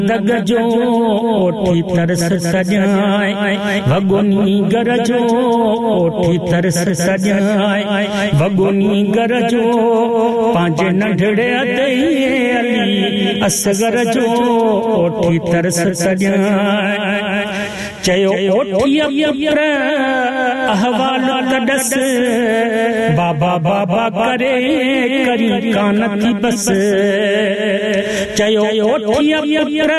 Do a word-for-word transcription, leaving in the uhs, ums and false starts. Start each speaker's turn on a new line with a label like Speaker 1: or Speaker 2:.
Speaker 1: दग जो ओठी तरस सजाए भगोनी घर जो ओठी तरस सजाए भगोनी घर जो पांच नंढड़े अदई अली असगर जो ओठी तरस सजाए चयो ओठीअ पुत्र अहवाल कदस बाबा बाबा करे करी कान थी बस चयो ओठीअ पुत्र